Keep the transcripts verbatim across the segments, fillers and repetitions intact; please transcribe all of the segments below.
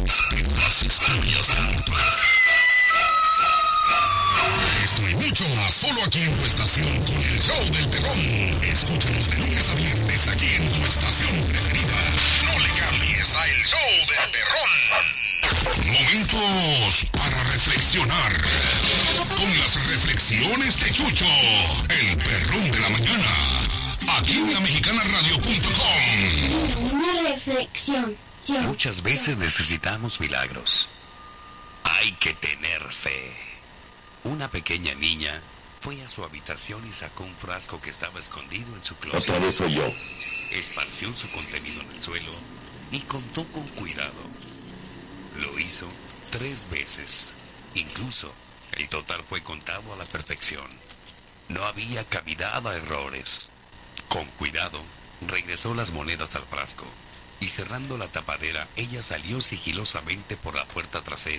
pero las historias de muertos. Esto y mucho más solo aquí en tu estación con el Show del Perrón. Escúchanos de lunes a viernes aquí en tu estación preferida. No le cambies a el Show del Perrón. Momentos para reflexionar. Con las reflexiones de Chucho, el Perrón de la mañana. Aquí en la mexicana radio punto com. Una reflexión. Muchas veces necesitamos milagros. Hay que tener fe. Una pequeña niña fue a su habitación y sacó un frasco que estaba escondido en su closet. Otra vez soy yo. Esparció su contenido en el suelo y contó con cuidado. Lo hizo tres veces. Incluso el total fue contado a la perfección. No había cavidad a errores. Con cuidado, regresó las monedas al frasco y cerrando la tapadera, ella salió sigilosamente por la puerta trasera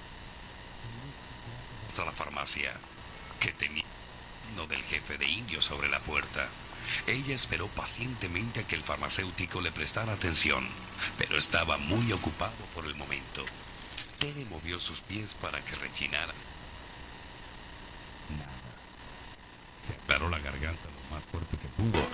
hasta la farmacia, que tenía uno del jefe de indios sobre la puerta. Ella esperó pacientemente a que el farmacéutico le prestara atención, pero estaba muy ocupado por el momento. Tere movió sus pies para que rechinara. Nada. Se aclaró la garganta lo más fuerte que pudo.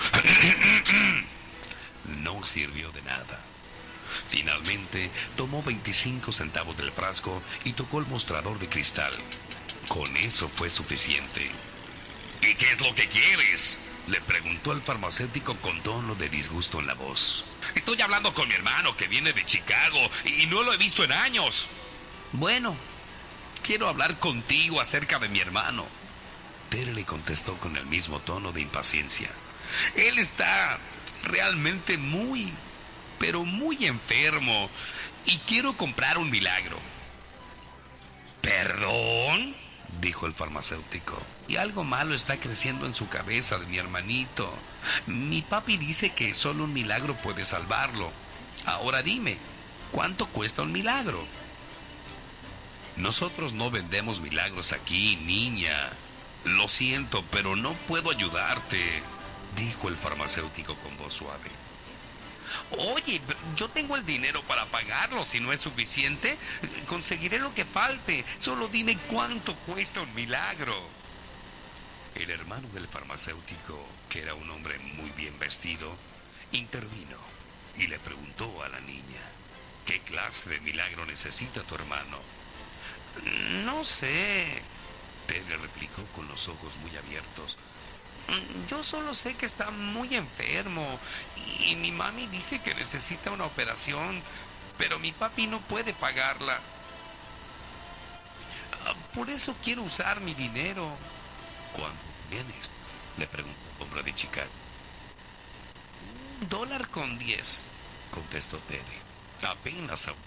No sirvió de nada. Finalmente, tomó veinticinco centavos del frasco y tocó el mostrador de cristal. Con eso fue suficiente. ¿Y qué es lo que quieres?, le preguntó el farmacéutico con tono de disgusto en la voz. Estoy hablando con mi hermano que viene de Chicago y no lo he visto en años. Bueno, quiero hablar contigo acerca de mi hermano. Tere le contestó con el mismo tono de impaciencia. Él está realmente muy, pero muy enfermo y quiero comprar un milagro. ¿Perdón?, dijo el farmacéutico. Y algo malo está creciendo en su cabeza de mi hermanito. Mi papi dice que solo un milagro puede salvarlo. Ahora dime, ¿cuánto cuesta un milagro? Nosotros no vendemos milagros aquí, niña. Lo siento, pero no puedo ayudarte, dijo el farmacéutico con voz suave. Oye, yo tengo el dinero para pagarlo. Si no es suficiente, conseguiré lo que falte. Solo dime cuánto cuesta un milagro. El hermano del farmacéutico, que era un hombre muy bien vestido, intervino y le preguntó a la niña: ¿qué clase de milagro necesita tu hermano? No sé, Tere replicó con los ojos muy abiertos. Yo solo sé que está muy enfermo y mi mami dice que necesita una operación, pero mi papi no puede pagarla. Por eso quiero usar mi dinero. ¿Cuánto tienes?, le preguntó el hombre de Chicago. Un dólar con diez, contestó Tere. Apenas. A...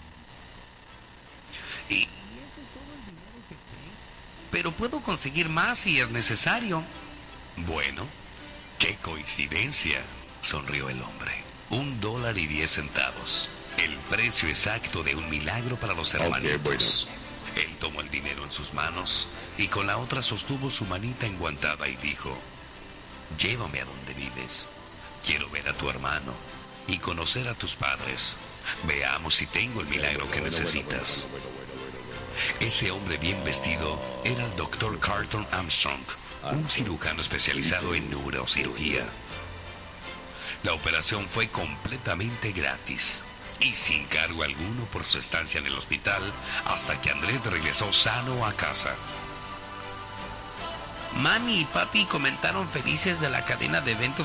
Y ese es todo el dinero que tengo. Pero puedo conseguir más si es necesario. Bueno, qué coincidencia, sonrió el hombre. Un dólar y diez centavos. El precio exacto de un milagro para los hermanitos. Okay, bueno. Él tomó el dinero en sus manos y con la otra sostuvo su manita enguantada y dijo: llévame a donde vives. Quiero ver a tu hermano y conocer a tus padres. Veamos si tengo el milagro que necesitas. Ese hombre bien vestido era el doctor Carlton Armstrong, un cirujano especializado en neurocirugía. La operación fue completamente gratis y sin cargo alguno por su estancia en el hospital hasta que Andrés regresó sano a casa. Mami y papi comentaron felices de la cadena de eventos